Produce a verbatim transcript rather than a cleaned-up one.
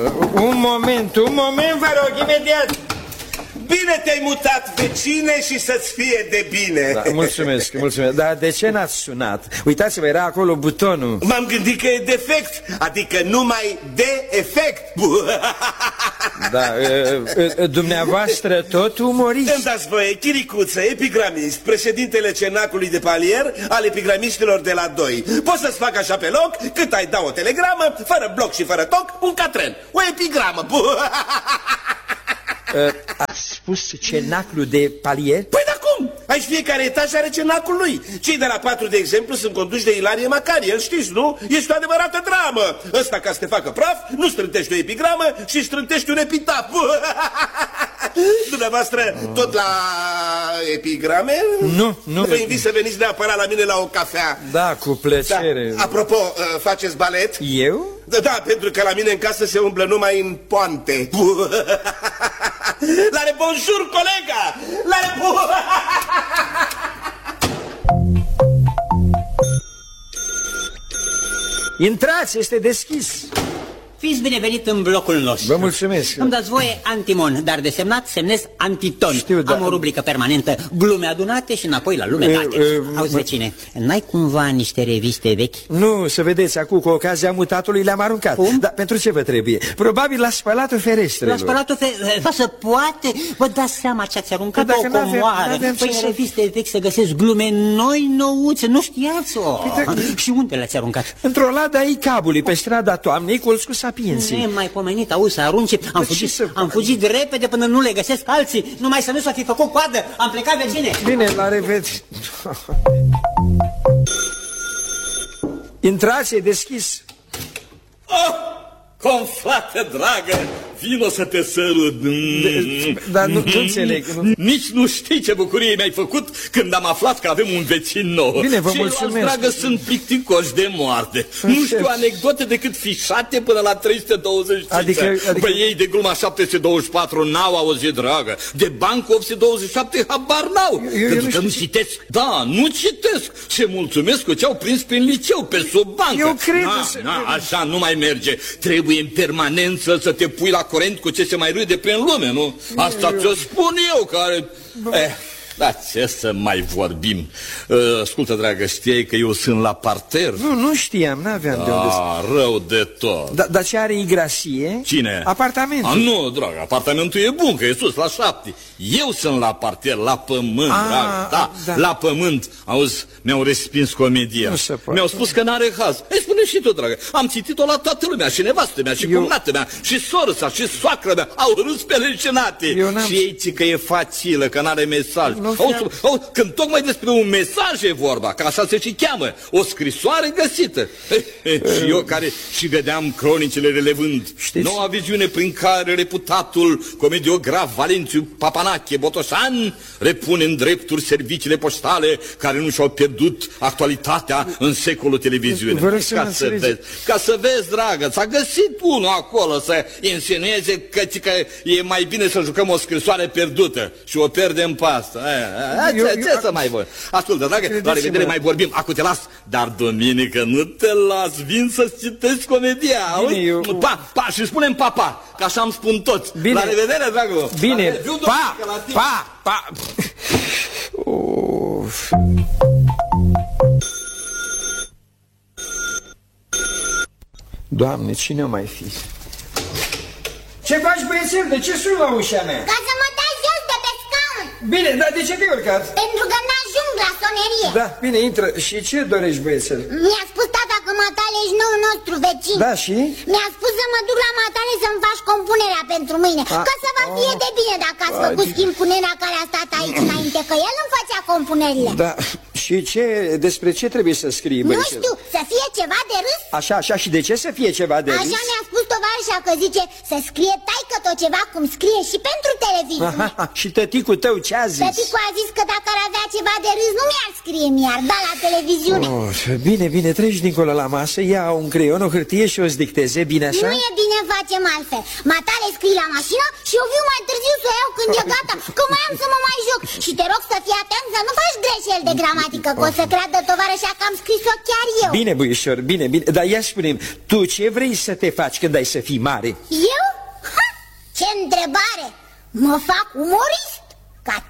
Un moment, un moment, vă rog, imediat. Bine te-ai mutat, vecine, și să-ți fie de bine. Da, mulțumesc, mulțumesc. Dar de ce n-ați sunat? Uitați-vă, era acolo butonul. M-am gândit că e defect, adică numai de efect. Da, dumneavoastră tot umorist. Îmi dați voie, chiricuță, epigramist, președintele cenacului de palier al epigramiștilor de la doi. Poți să-ți fac așa pe loc, cât ai da o telegramă, fără bloc și fără toc, un catren, o epigramă. Ați spus cenaclu de palier? Păi da cum? Aici fiecare etaj are cenacul lui. Cei de la patru, de exemplu, sunt conduși de Ilarie Macari. El știți, nu? Este o adevărată dramă. Ăsta, ca să te facă praf, nu strântești o epigramă, și strântești un epitaf. Dumneavoastră, tot la epigrame? Nu, nu. Vă invit să veniți neapărat la mine la o cafea. Da, cu plăcere. Da. Apropo, faceți balet? Eu? Da, da, pentru că la mine în casă se umblă numai în poante. La rebonjour, colega! La rebonjour! Intrați, este deschis. Fiți binevenit în blocul nostru. Vă mulțumesc. Îmi dați voie Antimon, dar desemnat semnez Antiton. Știu, da. Am o rubrică permanentă, glume adunate și înapoi la lume date. Uh, uh, Auzi, vecine, n-ai cumva niște reviste vechi? Nu, să vedeți, acum cu ocazia mutatului le-am aruncat. Cum? Dar pentru ce vă trebuie? Probabil la spălatul ferestrelor. La spălatul ferestrelor? Vă se poate? Vă dați seama ce ați aruncat Păi, o comoară. Păi în reviste vechi să găsesc glume noi nouțe, nu știați-o. Păi, și unde le-ați aruncat? Într-o ladă a Icabului, pe strada Toamnei, colț cu Sapienții. Nemai pomenit, auzi, să arunce. Am fugit, am fugit repede până nu le găsesc alții. Numai să nu s-o fi făcut coadă. Am plecat, vecine. Bine, la revedere. Intrați, e deschis. Oh, confrate dragă, vino să te sărut. Dar nu, nu înțeleg. Nu. Nici nu știi ce bucurie mi-ai făcut când am aflat că avem un vecin nou. Bine, vă Ceilalți, mulțumesc. dragă, sunt plicticoși de moarte. Nu știu anecdote decât fișate până la trei sute douăzeci și cinci. Adică, adică... Păi ei de gluma șapte sute douăzeci și patru n-au auzit, dragă. De bancă opt sute douăzeci și șapte habar n-au. Eu, eu Pentru nu că nu citesc. Da, nu citesc. Se mulțumesc cu ce au prins prin liceu, pe sub bancă. Eu cred na, să... na, așa nu mai merge. Trebuie în permanență să te pui la curent cu ce se mai râde prin lume, nu? Asta ți-o spun eu, care... Eh, da, ce să mai vorbim? Uh, ascultă, dragă, știai că eu sunt la parter? Nu, nu știam, n-aveam de unde... Ah, rău de tot. Da, dar ce are Igrasie? Cine? Apartamentul. Ah, nu, dragă, apartamentul e bun, că e sus, la șapte. Eu sunt la parter, la pământ, ah, dragă, da, da, la pământ. Auzi, mi-au respins comedia. Mi-au spus că n-are haz. Ei, spune și tu, dragă, am citit-o la toată lumea, și nevastă mea, și eu... cumnată mea, și soră sa, și soacră mea. Au râs pe leșinate. Și ei zic că e facilă, că n-are mesaj. Auzi, auzi, când tocmai despre un mesaj e vorba, că așa se și cheamă, o scrisoare găsită. E, e, și eu care și vedeam cronicile relevând. Știți? Noua viziune prin care reputatul comediograf Valențiu Papanache Botoșan repune în drepturi serviciile poștale care nu și-au pierdut actualitatea în secolul televiziunii. Ca să vezi, ca să vezi, dragă, s-a găsit unul acolo să insinueze că, că e mai bine să jucăm o scrisoare pierdută și o pierdem pe asta. Ce, eu, ce eu, să mai voi? Ascultă, dragă, la revedere, mai vorbim. Acum te las, dar duminică nu te las, vin să-ți citesc comedia. Bine, eu... Pa, pa, și spunem pa, pa, că așa îmi spun toți. Bine. La revedere, dragă. Bine, pa, pa, pa. Uf. Doamne, cine mai fi? Ce faci, băiețel? De ce suni la ușa mea? Ca să mă dai jos de pe scaun. Bine, dar de ce te-ai urcat? Pentru că n-ajung la sonerie. Da, bine, intră. Și ce dorești, băiețel? Mi-a spus tata că matale ești nou nostru vecin. Da, și? Mi-a spus să mă duc la matale să-mi faci compunerea pentru mâine. A, ca să vă fie de bine dacă ați a, făcut schimb cu nena care a stat aici înainte, că el îmi făcea compunerile. Da, și ce, despre ce trebuie să scrii, băiețel? Nu știu, să fie ceva de râs. Așa, așa, și de ce să fie ceva de râs? Așa mi-a spus tovarășa, că zice să scrie taică că tot ceva cum scrie și pentru televiziune. Aha, și tăticul tău ce a zis? Tăticul a zis că dacă ar avea ceva de râs nu mi-ar scrie, mi-ar da la televiziune. Oh, bine, bine, treci dincolo la masă, ia un creion, o hârtie și o-ți dicteze, bine așa? Nu e bine, facem altfel. Matale scrii la mașină și eu viu mai târziu să o iau când e gata, că mai am să mă mai joc. Și te rog să fii atent să nu faci greșeli de gramatică, că o să creadă tovarășa că am scris-o chiar eu. Bine, buișor, bine, bine, dar ia spune-mi, tu ce vrei să te faci când ai să fii mare? Eu? Ha! Ce întrebare! Mă fac umorist?